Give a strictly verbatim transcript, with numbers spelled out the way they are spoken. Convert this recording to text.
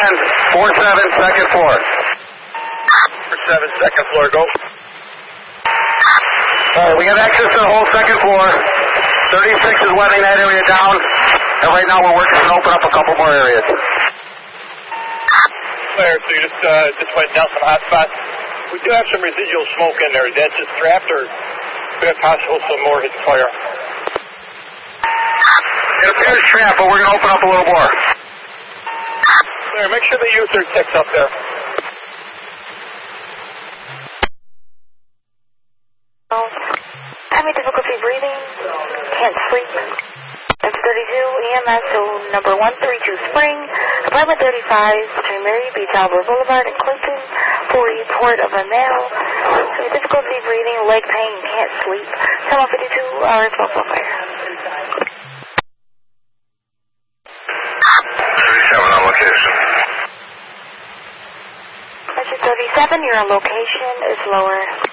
again. four seven, second floor. four seven, second floor, go. All right, we have access to the whole second floor. thirty-six is webbing that area down. And right now we're working to open up a couple more areas. Clear, so you just, uh, just went down some hot spots. We do have some residual smoke in there. Is that just trapped, or is it possible some more hit the fire? It appears trapped, but we're going to open up a little more. Clear, make sure the user ticks up there. Having difficulty breathing, can't sleep. That's thirty-two, E M S to number one thirty-two Spring, apartment thirty-five, between Mary Beach Albert Boulevard and Clinton, for report of a male. Having difficulty breathing, leg pain, can't sleep. Channel fifty-two, hours, twelve fire. thirty-seven on location. That's thirty-seven, your location is lower.